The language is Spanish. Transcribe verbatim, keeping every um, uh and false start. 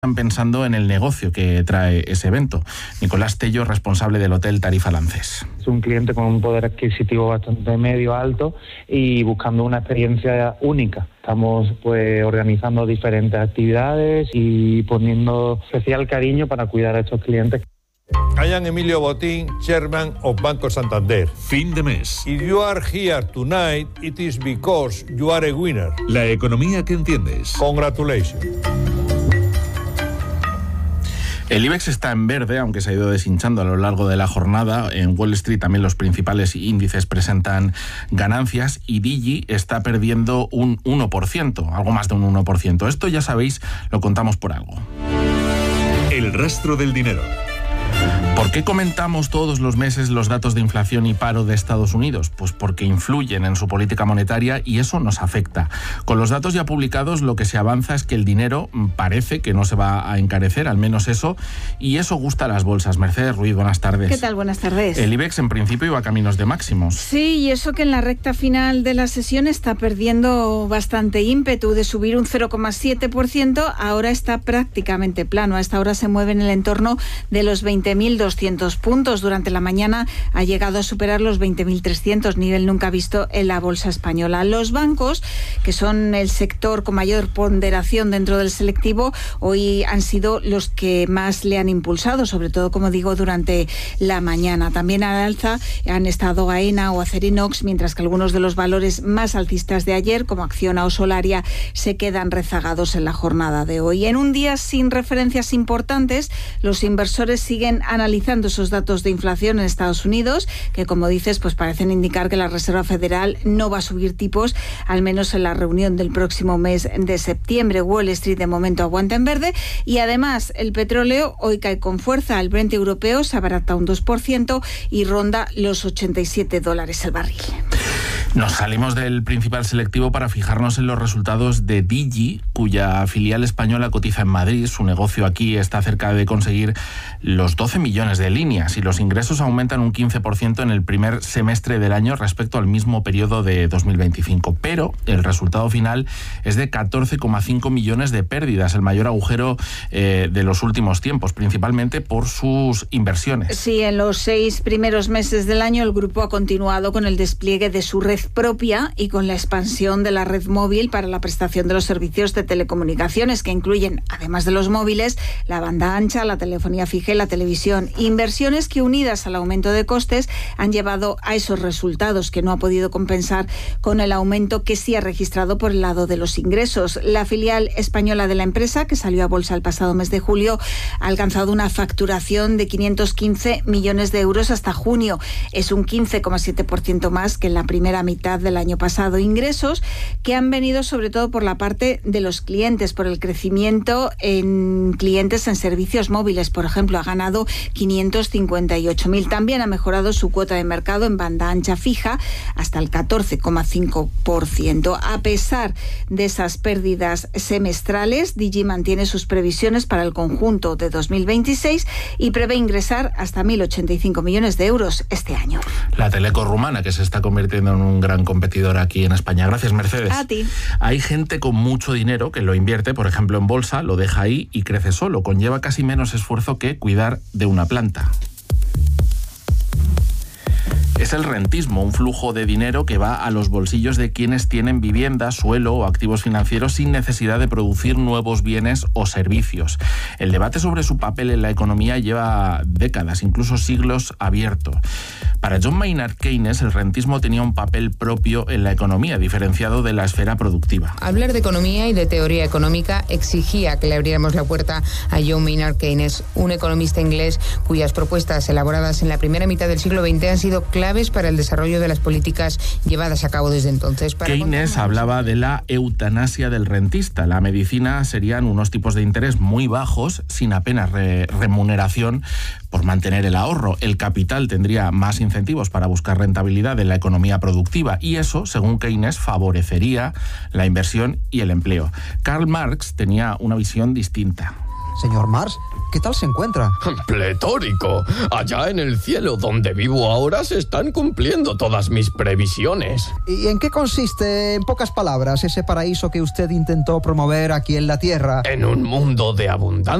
están pensando en el negocio que trae ese evento. Nicolás Tello, responsable del Hotel Tarifa Lancés. Es un cliente con un poder adquisitivo bastante medio alto y buscando una experiencia única. Estamos pues organizando diferentes actividades y poniendo especial cariño para cuidar a estos clientes. I am Emilio Botín, Chairman of Banco Santander. Fin de mes. If you are here tonight, it is because you are a winner. La economía que entiendes. Congratulations. El IBEX está en verde, aunque se ha ido deshinchando a lo largo de la jornada. En Wall Street también los principales índices presentan ganancias y Digi está perdiendo un uno por ciento, algo más de un uno por ciento. Esto, ya sabéis, lo contamos por algo. El rastro del dinero. ¿Por qué comentamos todos los meses los datos de inflación y paro de Estados Unidos? Pues porque influyen en su política monetaria y eso nos afecta. Con los datos ya publicados, lo que se avanza es que el dinero parece que no se va a encarecer, al menos eso, y eso gusta a las bolsas. Mercedes Ruiz, buenas tardes. ¿Qué tal? Buenas tardes. El IBEX en principio iba a caminos de máximos. Sí, y eso que en la recta final de la sesión está perdiendo bastante ímpetu. De subir un cero coma siete por ciento, ahora está prácticamente plano. A esta hora se mueve en el entorno de los veinte mil doscientos puntos. Durante la mañana ha llegado a superar los veinte mil trescientos, nivel nunca visto en la bolsa española. Los bancos, que son el sector con mayor ponderación dentro del selectivo, hoy han sido los que más le han impulsado, sobre todo, como digo, durante la mañana. También al alza han estado AENA o Acerinox, mientras que algunos de los valores más alcistas de ayer, como Acciona o Solaria, se quedan rezagados en la jornada de hoy. En un día sin referencias importantes, los inversores siguen analizando esos datos de inflación en Estados Unidos, que, como dices, pues parecen indicar que la Reserva Federal no va a subir tipos, al menos en la reunión del próximo mes de septiembre. Wall Street de momento aguanta en verde y además el petróleo hoy cae con fuerza. El Brent europeo se abarata un dos por ciento y ronda los ochenta y siete dólares el barril. Nos salimos del principal selectivo para fijarnos en los resultados de Digi, cuya filial española cotiza en Madrid. Su negocio aquí está cerca de conseguir los doce millones de líneas y los ingresos aumentan un quince por ciento en el primer semestre del año respecto al mismo periodo de dos mil veinticinco. Pero el resultado final es de catorce coma cinco millones de pérdidas, el mayor agujero eh, de los últimos tiempos, principalmente por sus inversiones. Sí, en los seis primeros meses del año el grupo ha continuado con el despliegue de su red propia y con la expansión de la red móvil para la prestación de los servicios de telecomunicaciones, que incluyen, además de los móviles, la banda ancha, la telefonía fija y la televisión. Inversiones que, unidas al aumento de costes, han llevado a esos resultados que no ha podido compensar con el aumento que sí ha registrado por el lado de los ingresos. La filial española de la empresa, que salió a bolsa el pasado mes de julio, ha alcanzado una facturación de quinientos quince millones de euros hasta junio. Es un quince coma siete por ciento más que en la primera mitad del año pasado. Ingresos que han venido sobre todo por la parte de los clientes, por el crecimiento en clientes en servicios móviles. Por ejemplo, ha ganado quinientos cincuenta y ocho mil. También ha mejorado su cuota de mercado en banda ancha fija hasta el catorce coma cinco por ciento. A pesar de esas pérdidas semestrales, Digi mantiene sus previsiones para el conjunto de dos mil veintiséis y prevé ingresar hasta mil ochenta y cinco millones de euros este año. La teleco rumana, que se está convirtiendo en un gran competidor aquí en España. Gracias, Mercedes. A ti. Hay gente con mucho dinero que lo invierte, por ejemplo, en bolsa, lo deja ahí y crece solo. Conlleva casi menos esfuerzo que cuidar de una planta. Es el rentismo, un flujo de dinero que va a los bolsillos de quienes tienen vivienda, suelo o activos financieros sin necesidad de producir nuevos bienes o servicios. El debate sobre su papel en la economía lleva décadas, incluso siglos, abierto. Para John Maynard Keynes, el rentismo tenía un papel propio en la economía, diferenciado de la esfera productiva. Hablar de economía y de teoría económica exigía que le abriéramos la puerta a John Maynard Keynes, un economista inglés cuyas propuestas elaboradas en la primera mitad del siglo veinte han sido claves para el desarrollo de las políticas llevadas a cabo desde entonces. Para Keynes hablaba de la eutanasia del rentista. La medicina serían unos tipos de interés muy bajos, sin apenas re- remuneración por mantener el ahorro. El capital tendría más incentivos para buscar rentabilidad en la economía productiva y eso, según Keynes, favorecería la inversión y el empleo. Karl Marx tenía una visión distinta. Señor Marx, ¿qué tal se encuentra? Pletórico. Allá en el cielo donde vivo ahora se están cumpliendo todas mis previsiones. ¿Y en qué consiste, en pocas palabras, ese paraíso que usted intentó promover aquí en la Tierra? En un mundo de abundancia